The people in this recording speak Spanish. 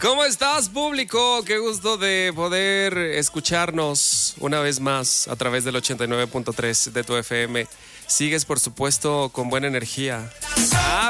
¿Cómo estás, público? Qué gusto de poder escucharnos una vez más a través del 89.3 de tu FM. Sigues, por supuesto, con buena energía.